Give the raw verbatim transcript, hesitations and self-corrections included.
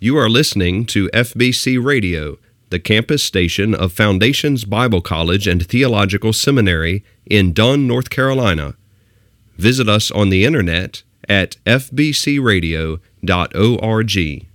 You are listening to F B C Radio, the campus station of Foundations Bible College and Theological Seminary in Dunn, North Carolina. Visit us on the internet at f b c radio dot org.